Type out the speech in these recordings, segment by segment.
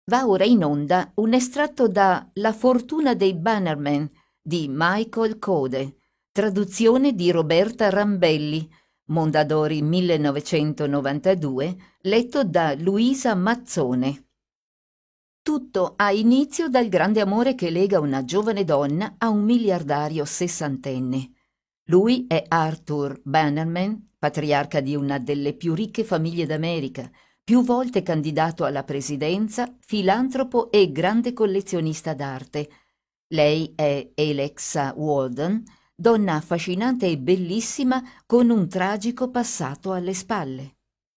Va ora in onda un estratto da La fortuna dei Bannerman di Michael Code, traduzione di Roberta Rambelli, Mondadori 1992, letto da Luisa Mazzone. Tutto ha inizio dal grande amore che lega una giovane donna a un miliardario sessantenne. Lui è Arthur Bannerman, patriarca di una delle più ricche famiglie d'America, più volte candidato alla presidenza, filantropo e grande collezionista d'arte. Lei è Alexa Walden, donna affascinante e bellissima con un tragico passato alle spalle.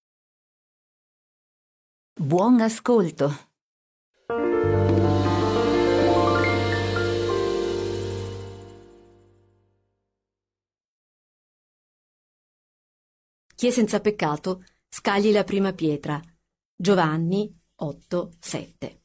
Buon ascolto. Chi è senza peccato scagli la prima pietra. Giovanni 8,7.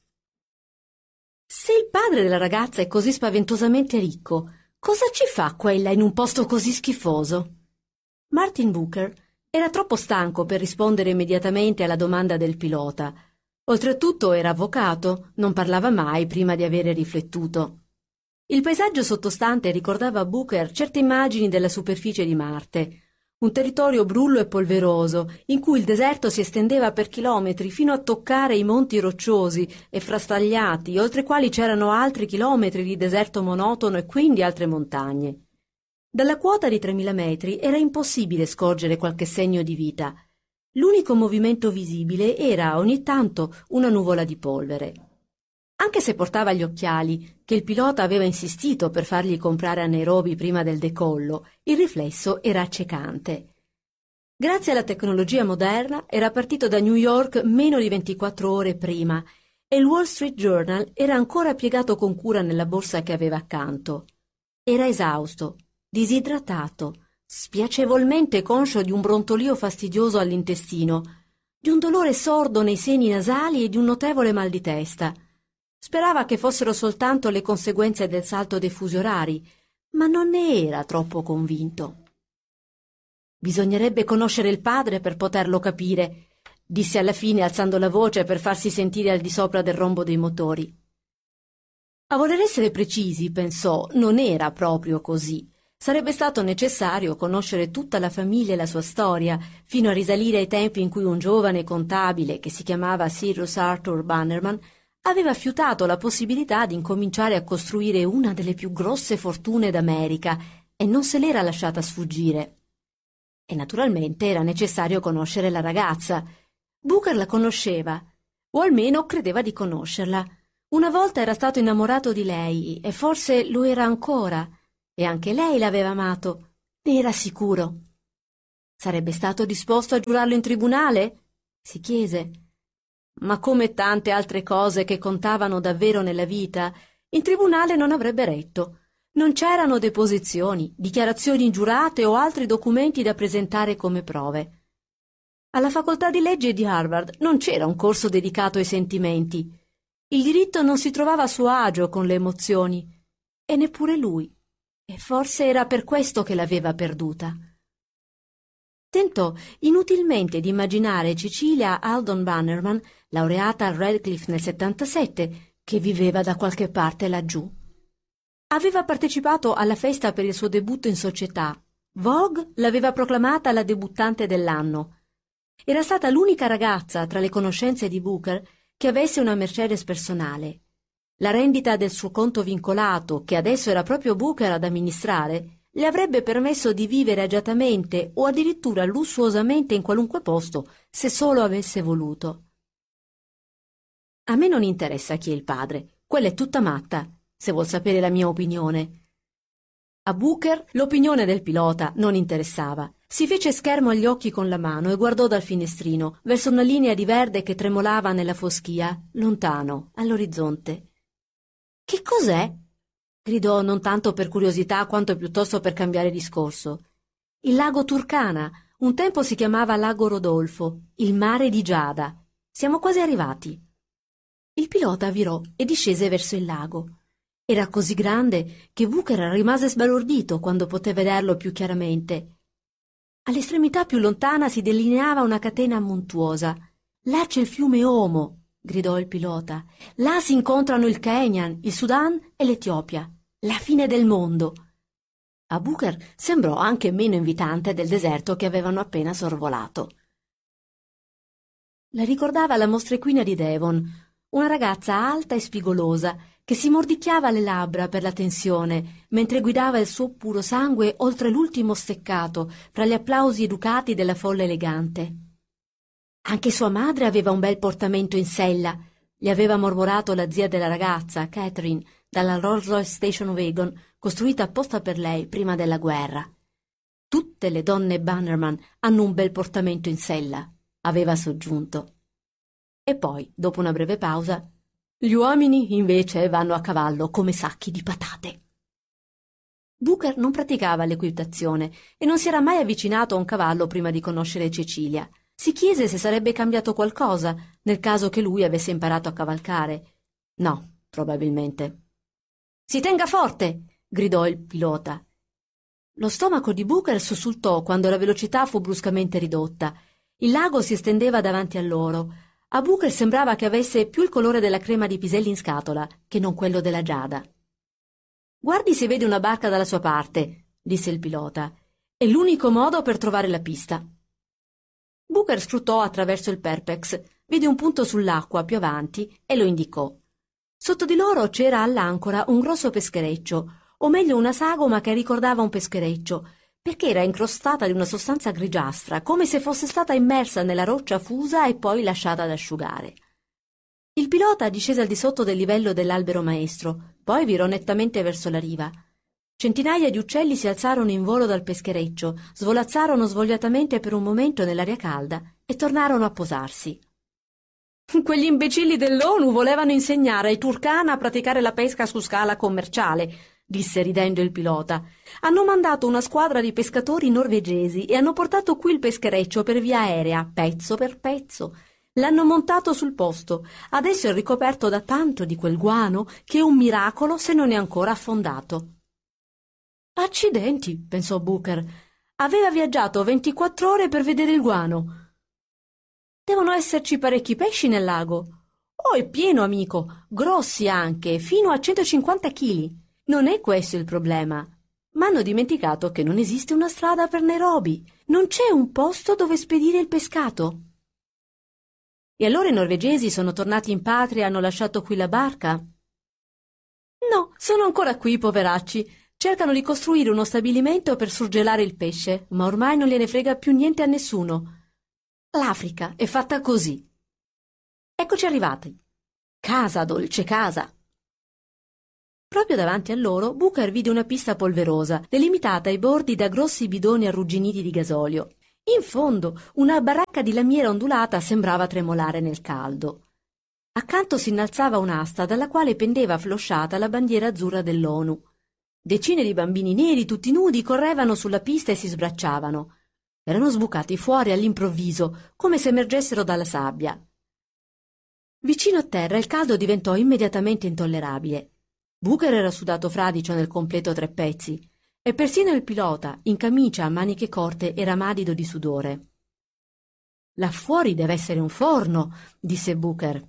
Se il padre della ragazza è così spaventosamente ricco, cosa ci fa quella in un posto così schifoso? Martin Booker era troppo stanco per rispondere immediatamente alla domanda del pilota. Oltretutto era avvocato, non parlava mai prima di avere riflettuto. Il paesaggio sottostante ricordava a Booker certe immagini della superficie di Marte. Un territorio brullo e polveroso, in cui il deserto si estendeva per chilometri fino a toccare i monti rocciosi e frastagliati, oltre i quali c'erano altri chilometri di deserto monotono e quindi altre montagne. Dalla quota di 3.000 metri era impossibile scorgere qualche segno di vita. L'unico movimento visibile era, ogni tanto, una nuvola di polvere. Anche se portava gli occhiali, che il pilota aveva insistito per fargli comprare a Nairobi prima del decollo, il riflesso era accecante. Grazie alla tecnologia moderna era partito da New York meno di 24 ore prima e il Wall Street Journal era ancora piegato con cura nella borsa che aveva accanto. Era esausto, disidratato, spiacevolmente conscio di un brontolio fastidioso all'intestino, di un dolore sordo nei seni nasali e di un notevole mal di testa. Sperava che fossero soltanto le conseguenze del salto dei fusi orari, ma non ne era troppo convinto. Bisognerebbe conoscere il padre per poterlo capire, disse alla fine alzando la voce per farsi sentire al di sopra del rombo dei motori. A voler essere precisi, pensò, non era proprio così. Sarebbe stato necessario conoscere tutta la famiglia e la sua storia, fino a risalire ai tempi in cui un giovane contabile, che si chiamava Cyrus Arthur Bannerman, aveva fiutato la possibilità di incominciare a costruire una delle più grosse fortune d'America e non se l'era lasciata sfuggire. E naturalmente era necessario conoscere la ragazza. Booker la conosceva, o almeno credeva di conoscerla. Una volta era stato innamorato di lei e forse lo era ancora, e anche lei l'aveva amato, ne era sicuro. Sarebbe stato disposto a giurarlo in tribunale? Si chiese. Ma come tante altre cose che contavano davvero nella vita, in tribunale non avrebbe retto. Non c'erano deposizioni, dichiarazioni giurate o altri documenti da presentare come prove. Alla facoltà di legge di Harvard non c'era un corso dedicato ai sentimenti. Il diritto non si trovava a suo agio con le emozioni, e neppure lui, e forse era per questo che l'aveva perduta. Tentò inutilmente di immaginare Cecilia Aldon Bannerman, laureata a Radcliffe nel 77, che viveva da qualche parte laggiù. Aveva partecipato alla festa per il suo debutto in società. Vogue l'aveva proclamata la debuttante dell'anno. Era stata l'unica ragazza tra le conoscenze di Booker che avesse una Mercedes personale. La rendita del suo conto vincolato, che adesso era proprio Booker ad amministrare, le avrebbe permesso di vivere agiatamente o addirittura lussuosamente in qualunque posto, se solo avesse voluto. A me non interessa chi è il padre, quella è tutta matta, se vuol sapere la mia opinione. A Booker l'opinione del pilota non interessava. Si fece schermo agli occhi con la mano e guardò dal finestrino, verso una linea di verde che tremolava nella foschia, lontano, all'orizzonte. «Che cos'è?» gridò non tanto per curiosità quanto piuttosto per cambiare discorso. «Il lago Turkana. Un tempo si chiamava lago Rodolfo, il mare di Giada. Siamo quasi arrivati». Il pilota virò e discese verso il lago. Era così grande che Booker rimase sbalordito quando poté vederlo più chiaramente. All'estremità più lontana si delineava una catena montuosa. Là c'è il fiume Omo, gridò il pilota. «Là si incontrano il Kenya, il Sudan e l'Etiopia. La fine del mondo!» A Booker sembrò anche meno invitante del deserto che avevano appena sorvolato. La ricordava la mostriquina di Devon, una ragazza alta e spigolosa che si mordicchiava le labbra per la tensione mentre guidava il suo puro sangue oltre l'ultimo steccato fra gli applausi educati della folla elegante. Anche sua madre aveva un bel portamento in sella, gli aveva mormorato la zia della ragazza, Catherine, dalla Rolls-Royce Station Wagon, costruita apposta per lei prima della guerra. «Tutte le donne Bannerman hanno un bel portamento in sella», aveva soggiunto. E poi, dopo una breve pausa, «Gli uomini, invece, vanno a cavallo come sacchi di patate». Booker non praticava l'equitazione e non si era mai avvicinato a un cavallo prima di conoscere Cecilia. Si chiese se sarebbe cambiato qualcosa nel caso che lui avesse imparato a cavalcare. No, probabilmente. «Si tenga forte!» gridò il pilota. Lo stomaco di Booker sussultò quando la velocità fu bruscamente ridotta. Il lago si estendeva davanti a loro. A Booker sembrava che avesse più il colore della crema di piselli in scatola che non quello della giada. «Guardi se vede una barca dalla sua parte», disse il pilota. «È l'unico modo per trovare la pista». Booker scrutò attraverso il perpex, vide un punto sull'acqua più avanti e lo indicò. Sotto di loro c'era all'ancora un grosso peschereccio, o meglio una sagoma che ricordava un peschereccio, perché era incrostata di una sostanza grigiastra, come se fosse stata immersa nella roccia fusa e poi lasciata ad asciugare. Il pilota discese al di sotto del livello dell'albero maestro, poi virò nettamente verso la riva. Centinaia di uccelli si alzarono in volo dal peschereccio, svolazzarono svogliatamente per un momento nell'aria calda e tornarono a posarsi. «Quegli imbecilli dell'ONU volevano insegnare ai Turkana a praticare la pesca su scala commerciale», disse ridendo il pilota. «Hanno mandato una squadra di pescatori norvegesi e hanno portato qui il peschereccio per via aerea, pezzo per pezzo. L'hanno montato sul posto. Adesso è ricoperto da tanto di quel guano che è un miracolo se non è ancora affondato». «Accidenti», pensò Booker. «Aveva viaggiato 24 ore per vedere il guano». «Devono esserci parecchi pesci nel lago». «Oh, è pieno, amico, grossi anche, fino a 150 chili. Non è questo il problema. Ma hanno dimenticato che non esiste una strada per Nairobi. Non c'è un posto dove spedire il pescato». «E allora i norvegesi sono tornati in patria e hanno lasciato qui la barca?» «No, sono ancora qui, poveracci. Cercano di costruire uno stabilimento per surgelare il pesce, ma ormai non gliene frega più niente a nessuno. L'Africa è fatta così». «Eccoci arrivati. Casa, dolce casa». Proprio davanti a loro Booker vide una pista polverosa, delimitata ai bordi da grossi bidoni arrugginiti di gasolio. In fondo una baracca di lamiera ondulata sembrava tremolare nel caldo. Accanto si innalzava un'asta dalla quale pendeva flosciata la bandiera azzurra dell'ONU. Decine di bambini neri tutti nudi correvano sulla pista e si sbracciavano. Erano sbucati fuori all'improvviso, come se emergessero dalla sabbia. Vicino a terra il caldo diventò immediatamente intollerabile. Booker era sudato fradicio nel completo 3 pezzi e persino il pilota, in camicia a maniche corte, era madido di sudore. «Là fuori deve essere un forno», disse Booker.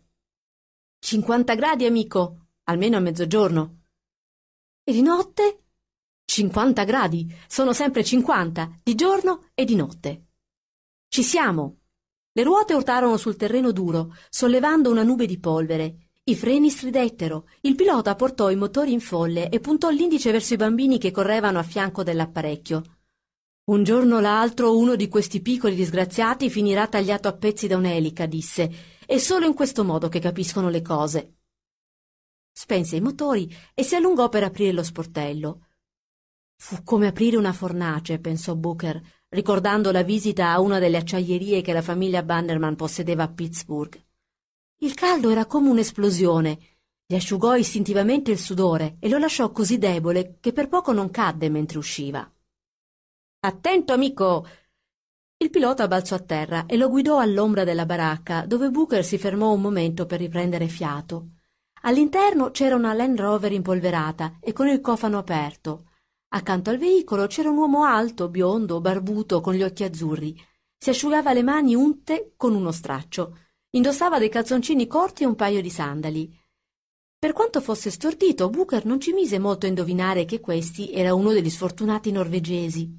«50 gradi, amico, almeno a mezzogiorno». «E di notte?» «50 gradi, sono sempre 50, di giorno e di notte». «Ci siamo!» Le ruote urtarono sul terreno duro, sollevando una nube di polvere. I freni stridettero, il pilota portò i motori in folle e puntò l'indice verso i bambini che correvano a fianco dell'apparecchio. «Un giorno o l'altro uno di questi piccoli disgraziati finirà tagliato a pezzi da un'elica», disse. «È solo in questo modo che capiscono le cose». Spense i motori e si allungò per aprire lo sportello. Fu come aprire una fornace, pensò Booker, ricordando la visita a una delle acciaierie che la famiglia Bannerman possedeva a Pittsburgh. Il caldo era come un'esplosione. Gli asciugò istintivamente il sudore e lo lasciò così debole che per poco non cadde mentre usciva. «Attento, amico!» Il pilota balzò a terra e lo guidò all'ombra della baracca, dove Booker si fermò un momento per riprendere fiato. All'interno c'era una Land Rover impolverata e con il cofano aperto. Accanto al veicolo c'era un uomo alto, biondo, barbuto, con gli occhi azzurri. Si asciugava le mani unte con uno straccio. Indossava dei calzoncini corti e un paio di sandali. Per quanto fosse stordito, Booker non ci mise molto a indovinare che questi era uno degli sfortunati norvegesi.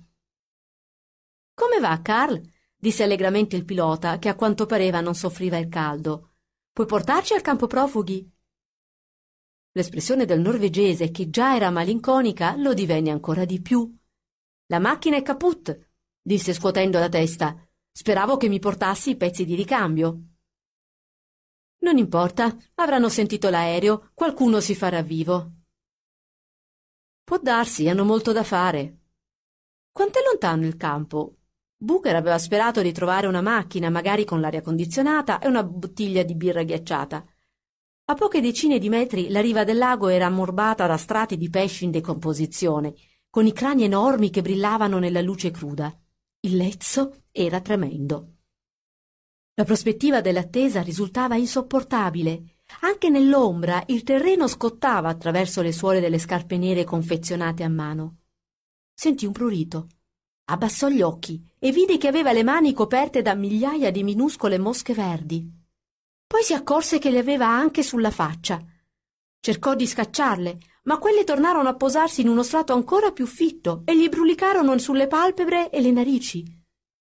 «Come va, Carl?» disse allegramente il pilota, che a quanto pareva non soffriva il caldo. «Puoi portarci al campo profughi?» L'espressione del norvegese, che già era malinconica, lo divenne ancora di più. «La macchina è kaput», disse scuotendo la testa. «Speravo che mi portassi i pezzi di ricambio». «Non importa, avranno sentito l'aereo, qualcuno si farà vivo». «Può darsi, hanno molto da fare». «Quant'è lontano il campo?» Booker aveva sperato di trovare una macchina, magari con l'aria condizionata e una bottiglia di birra ghiacciata. A poche decine di metri la riva del lago era ammorbata da strati di pesci in decomposizione, con i crani enormi che brillavano nella luce cruda. Il lezzo era tremendo. La prospettiva dell'attesa risultava insopportabile. Anche nell'ombra il terreno scottava attraverso le suole delle scarpe nere confezionate a mano. Sentì un prurito. Abbassò gli occhi e vide che aveva le mani coperte da migliaia di minuscole mosche verdi. Poi si accorse che le aveva anche sulla faccia. Cercò di scacciarle, ma quelle tornarono a posarsi in uno strato ancora più fitto e gli brulicarono sulle palpebre e le narici.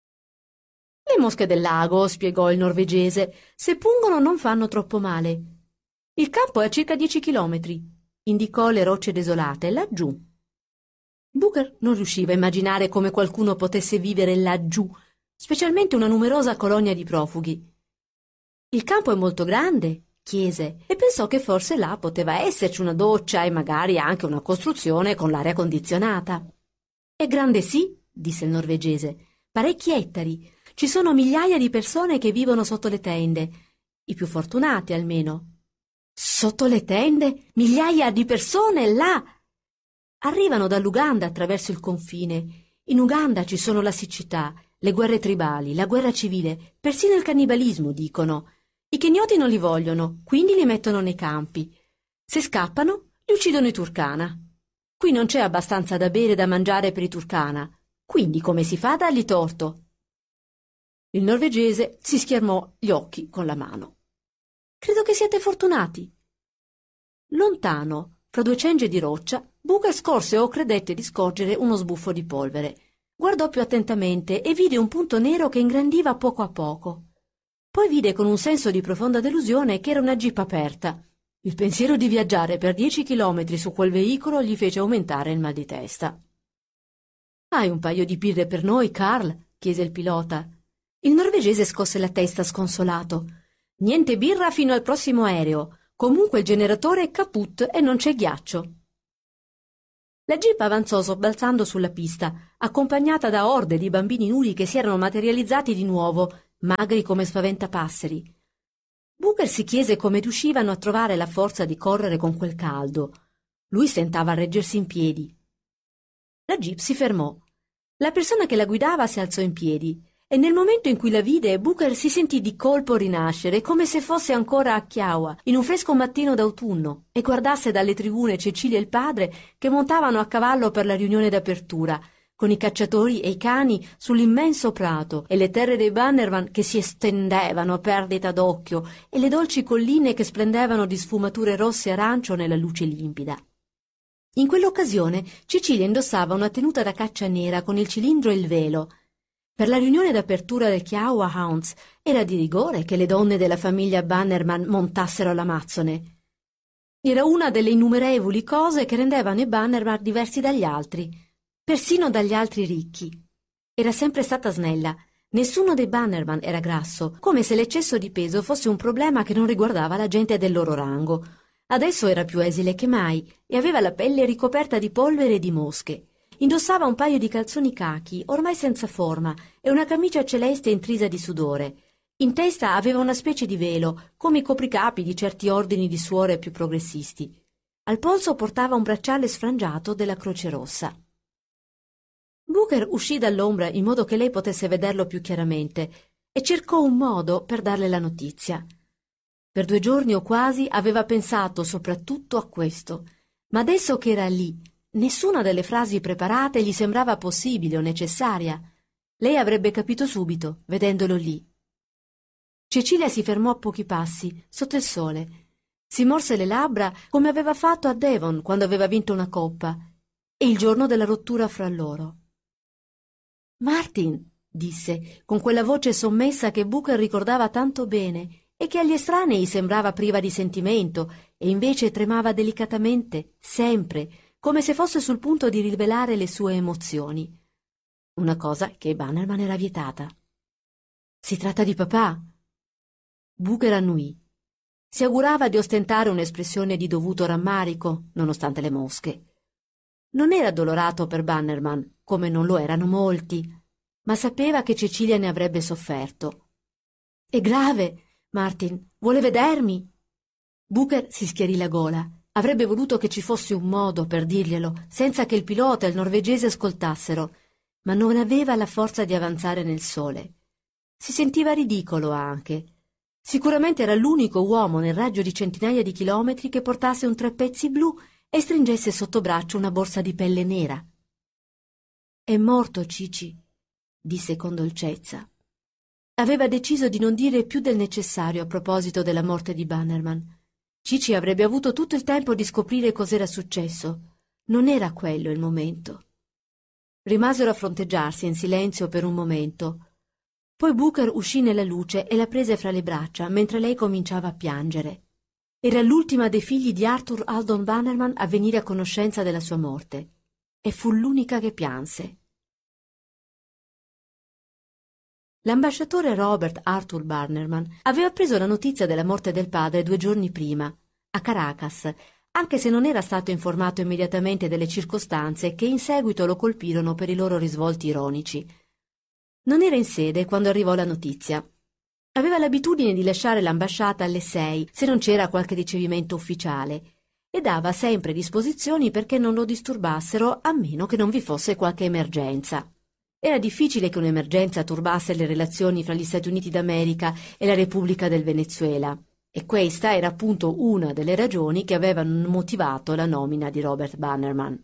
«Le mosche del lago», spiegò il norvegese, «se pungono non fanno troppo male. Il campo è a circa 10 chilometri». Indicò le rocce desolate, laggiù. Booker non riusciva a immaginare come qualcuno potesse vivere laggiù, specialmente una numerosa colonia di profughi. «Il campo è molto grande», chiese, e pensò che forse là poteva esserci una doccia e magari anche una costruzione con l'aria condizionata. «È grande sì», disse il norvegese, «parecchi ettari. Ci sono migliaia di persone che vivono sotto le tende, i più fortunati almeno». «Sotto le tende? Migliaia di persone là?» «Arrivano dall'Uganda attraverso il confine. In Uganda ci sono la siccità, le guerre tribali, la guerra civile, persino il cannibalismo, dicono. I kenyoti non li vogliono, quindi li mettono nei campi. Se scappano, li uccidono i Turkana. Qui non c'è abbastanza da bere e da mangiare per i Turkana, quindi come si fa a dargli torto?» Il norvegese si schermò gli occhi con la mano. «Credo che siate fortunati». Lontano, fra due cengi di roccia, Booker scorse o credette di scorgere uno sbuffo di polvere. Guardò più attentamente e vide un punto nero che ingrandiva poco a poco. Poi vide con un senso di profonda delusione che era una jeep aperta. Il pensiero di viaggiare per 10 chilometri su quel veicolo gli fece aumentare il mal di testa. «Hai un paio di birre per noi, Carl?» chiese il pilota. Il norvegese scosse la testa sconsolato. «Niente birra fino al prossimo aereo. Comunque il generatore è kaput e non c'è ghiaccio». La jeep avanzò sobbalzando sulla pista, accompagnata da orde di bambini nudi che si erano materializzati di nuovo, magri come spaventapasseri. Booker si chiese come riuscivano a trovare la forza di correre con quel caldo. Lui stentava a reggersi in piedi. La jeep si fermò. La persona che la guidava si alzò in piedi e nel momento in cui la vide Booker si sentì di colpo rinascere come se fosse ancora a Kiowa in un fresco mattino d'autunno e guardasse dalle tribune Cecilia e il padre che montavano a cavallo per la riunione d'apertura, con i cacciatori e i cani sull'immenso prato e le terre dei Bannerman che si estendevano a perdita d'occhio e le dolci colline che splendevano di sfumature rosse e arancio nella luce limpida. In quell'occasione Cecilia indossava una tenuta da caccia nera con il cilindro e il velo. Per la riunione d'apertura del Kiowa Hounds era di rigore che le donne della famiglia Bannerman montassero all'Amazzone. Era una delle innumerevoli cose che rendevano i Bannerman diversi dagli altri, persino dagli altri ricchi. Era sempre stata snella. Nessuno dei Bannerman era grasso, come se l'eccesso di peso fosse un problema che non riguardava la gente del loro rango. Adesso era più esile che mai e aveva la pelle ricoperta di polvere e di mosche. Indossava un paio di calzoni cachi, ormai senza forma, e una camicia celeste intrisa di sudore. In testa aveva una specie di velo, come i copricapi di certi ordini di suore più progressisti. Al polso portava un bracciale sfrangiato della Croce Rossa. Booker uscì dall'ombra in modo che lei potesse vederlo più chiaramente e cercò un modo per darle la notizia. Per 2 giorni o quasi aveva pensato soprattutto a questo, ma adesso che era lì, nessuna delle frasi preparate gli sembrava possibile o necessaria. Lei avrebbe capito subito, vedendolo lì. Cecilia si fermò a pochi passi, sotto il sole. Si morse le labbra come aveva fatto a Devon quando aveva vinto una coppa, e il giorno della rottura fra loro. «Martin», disse, con quella voce sommessa che Booker ricordava tanto bene e che agli estranei sembrava priva di sentimento, e invece tremava delicatamente, sempre, come se fosse sul punto di rivelare le sue emozioni. Una cosa che Bannerman era vietata. «Si tratta di papà?» Booker annuì. Si augurava di ostentare un'espressione di dovuto rammarico, nonostante le mosche. Non era addolorato per Bannerman, come non lo erano molti, ma sapeva che Cecilia ne avrebbe sofferto. «È grave, Martin, vuole vedermi?» Booker si schiarì la gola. Avrebbe voluto che ci fosse un modo per dirglielo, senza che il pilota e il norvegese ascoltassero, ma non aveva la forza di avanzare nel sole. Si sentiva ridicolo anche. Sicuramente era l'unico uomo nel raggio di centinaia di chilometri che portasse un trepezzi blu e stringesse sotto braccio una borsa di pelle nera. «È morto, Cici», disse con dolcezza. Aveva deciso di non dire più del necessario a proposito della morte di Bannerman. Cici avrebbe avuto tutto il tempo di scoprire cos'era successo. Non era quello il momento. Rimasero a fronteggiarsi in silenzio per un momento. Poi Booker uscì nella luce e la prese fra le braccia mentre lei cominciava a piangere. Era l'ultima dei figli di Arthur Alden Bannerman a venire a conoscenza della sua morte, e fu l'unica che pianse. L'ambasciatore Robert Arthur Bannerman aveva preso la notizia della morte del padre 2 giorni prima, a Caracas, anche se non era stato informato immediatamente delle circostanze che in seguito lo colpirono per i loro risvolti ironici. Non era in sede quando arrivò la notizia. Aveva l'abitudine di lasciare l'ambasciata alle 6, se non c'era qualche ricevimento ufficiale, e dava sempre disposizioni perché non lo disturbassero a meno che non vi fosse qualche emergenza. Era difficile che un'emergenza turbasse le relazioni fra gli Stati Uniti d'America e la Repubblica del Venezuela, e questa era appunto una delle ragioni che avevano motivato la nomina di Robert Bannerman.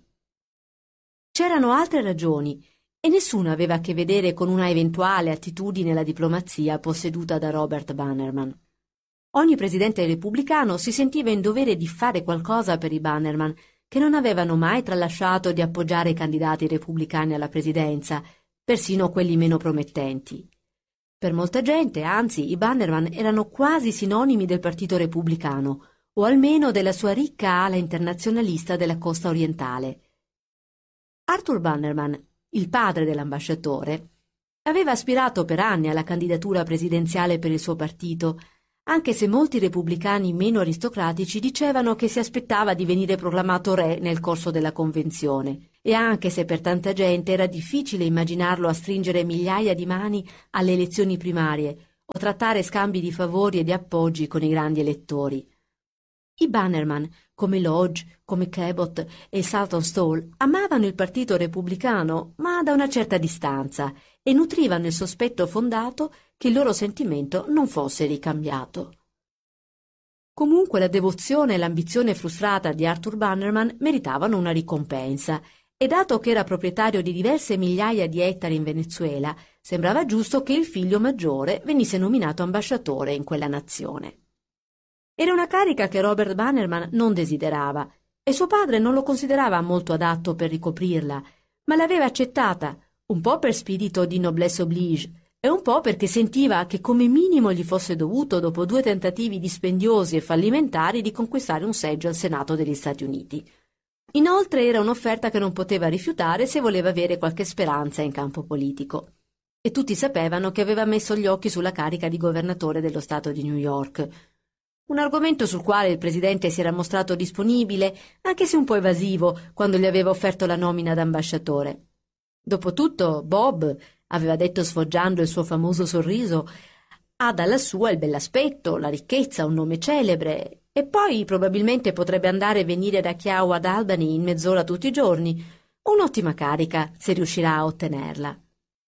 C'erano altre ragioni, e nessuna aveva a che vedere con una eventuale attitudine alla diplomazia posseduta da Robert Bannerman. Ogni presidente repubblicano si sentiva in dovere di fare qualcosa per i Bannerman, che non avevano mai tralasciato di appoggiare i candidati repubblicani alla presidenza, persino quelli meno promettenti. Per molta gente, anzi, i Bannerman erano quasi sinonimi del Partito Repubblicano, o almeno della sua ricca ala internazionalista della costa orientale. Arthur Bannerman, il padre dell'ambasciatore, aveva aspirato per anni alla candidatura presidenziale per il suo partito, anche se molti repubblicani meno aristocratici dicevano che si aspettava di venire proclamato re nel corso della convenzione, e anche se per tanta gente era difficile immaginarlo a stringere migliaia di mani alle elezioni primarie o trattare scambi di favori e di appoggi con i grandi elettori. I Bannerman, come Lodge, come Cabot e Saltonstall, amavano il partito repubblicano, ma da una certa distanza, e nutrivano il sospetto fondato che il loro sentimento non fosse ricambiato. Comunque la devozione e l'ambizione frustrata di Arthur Bannerman meritavano una ricompensa, e dato che era proprietario di diverse migliaia di ettari in Venezuela, sembrava giusto che il figlio maggiore venisse nominato ambasciatore in quella nazione. Era una carica che Robert Bannerman non desiderava, e suo padre non lo considerava molto adatto per ricoprirla, ma l'aveva accettata, un po' per spirito di noblesse oblige e un po' perché sentiva che come minimo gli fosse dovuto, dopo 2 tentativi dispendiosi e fallimentari, di conquistare un seggio al Senato degli Stati Uniti. Inoltre era un'offerta che non poteva rifiutare se voleva avere qualche speranza in campo politico. E tutti sapevano che aveva messo gli occhi sulla carica di governatore dello Stato di New York. Un argomento sul quale il presidente si era mostrato disponibile, anche se un po' evasivo, quando gli aveva offerto la nomina d'ambasciatore. Dopotutto, Bob, aveva detto sfoggiando il suo famoso sorriso, ha dalla sua il bell'aspetto, la ricchezza, un nome celebre, e poi probabilmente potrebbe andare e venire da Chiao ad Albany in mezz'ora tutti i giorni. Un'ottima carica, se riuscirà a ottenerla.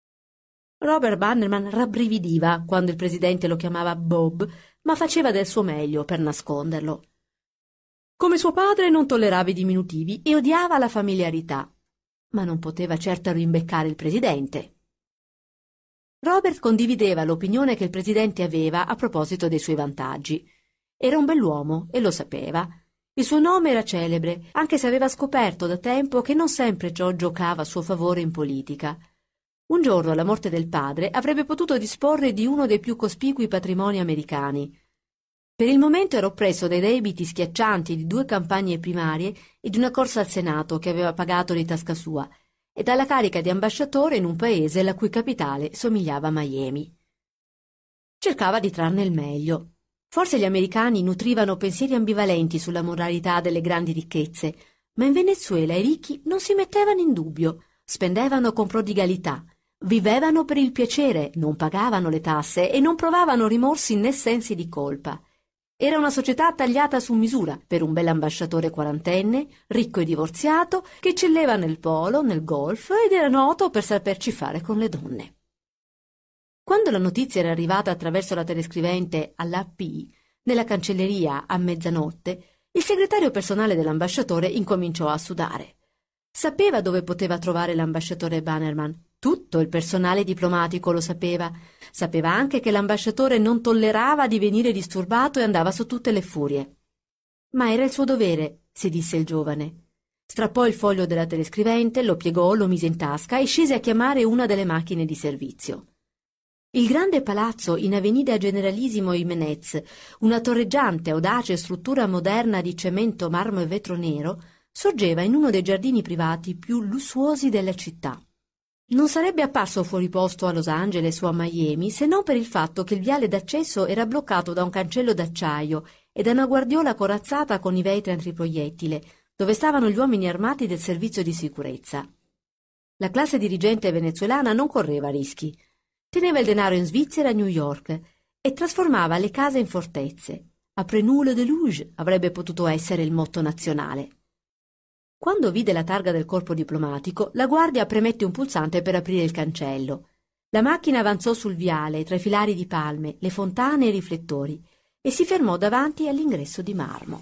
Robert Bannerman rabbrividiva quando il presidente lo chiamava Bob, ma faceva del suo meglio per nasconderlo. Come suo padre non tollerava i diminutivi e odiava la familiarità, ma non poteva certo rimbeccare il presidente. Robert condivideva l'opinione che il presidente aveva a proposito dei suoi vantaggi. Era un bell'uomo e lo sapeva. Il suo nome era celebre, anche se aveva scoperto da tempo che non sempre ciò giocava a suo favore in politica. Un giorno, alla morte del padre, avrebbe potuto disporre di uno dei più cospicui patrimoni americani. Per il momento era oppresso dai debiti schiaccianti di 2 campagne primarie e di una corsa al Senato che aveva pagato di tasca sua, e dalla carica di ambasciatore in un paese la cui capitale somigliava a Miami. Cercava di trarne il meglio. Forse gli americani nutrivano pensieri ambivalenti sulla moralità delle grandi ricchezze, ma in Venezuela i ricchi non si mettevano in dubbio, spendevano con prodigalità, vivevano per il piacere, non pagavano le tasse e non provavano rimorsi né sensi di colpa. Era una società tagliata su misura per un bell'ambasciatore quarantenne, ricco e divorziato, che eccelleva nel polo, nel golf ed era noto per saperci fare con le donne. Quando la notizia era arrivata attraverso la telescrivente all'AP, nella cancelleria a mezzanotte, il segretario personale dell'ambasciatore incominciò a sudare. Sapeva dove poteva trovare l'ambasciatore Bannerman. Tutto il personale diplomatico lo sapeva. Sapeva anche che l'ambasciatore non tollerava di venire disturbato e andava su tutte le furie. Ma era il suo dovere, si disse il giovane. Strappò il foglio della telescrivente, lo piegò, lo mise in tasca e scese a chiamare una delle macchine di servizio. Il grande palazzo in Avenida Generalissimo Jiménez, una torreggiante, audace struttura moderna di cemento, marmo e vetro nero, sorgeva in uno dei giardini privati più lussuosi della città. Non sarebbe apparso fuori posto a Los Angeles o a Miami se non per il fatto che il viale d'accesso era bloccato da un cancello d'acciaio e da una guardiola corazzata con i vetri antiproiettile, dove stavano gli uomini armati del servizio di sicurezza. La classe dirigente venezuelana non correva rischi. Teneva il denaro in Svizzera e a New York e trasformava le case in fortezze. Après nous le déluge avrebbe potuto essere il motto nazionale. Quando vide la targa del corpo diplomatico, la guardia premette un pulsante per aprire il cancello. La macchina avanzò sul viale tra i filari di palme, le fontane e i riflettori e si fermò davanti all'ingresso di marmo.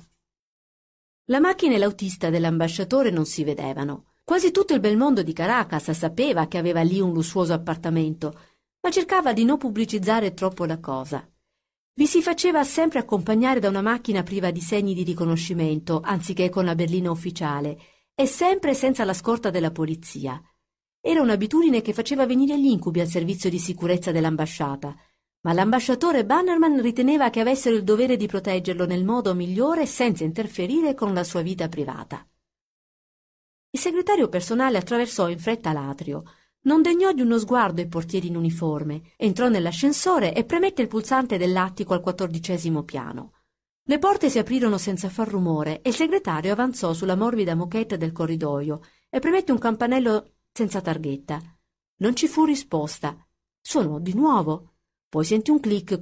La macchina e l'autista dell'ambasciatore non si vedevano. Quasi tutto il bel mondo di Caracas sapeva che aveva lì un lussuoso appartamento, ma cercava di non pubblicizzare troppo la cosa. Vi si faceva sempre accompagnare da una macchina priva di segni di riconoscimento, anziché con la berlina ufficiale, e sempre senza la scorta della polizia. Era un'abitudine che faceva venire gli incubi al servizio di sicurezza dell'ambasciata, ma l'ambasciatore Bannerman riteneva che avessero il dovere di proteggerlo nel modo migliore senza interferire con la sua vita privata. Il segretario personale attraversò in fretta l'atrio. Non degnò di uno sguardo i portieri in uniforme, entrò nell'ascensore e premette il pulsante dell'attico al 14° piano. Le porte si aprirono senza far rumore e il segretario avanzò sulla morbida moquette del corridoio e premette un campanello senza targhetta. Non ci fu risposta. Suonò di nuovo. Poi sentì un clic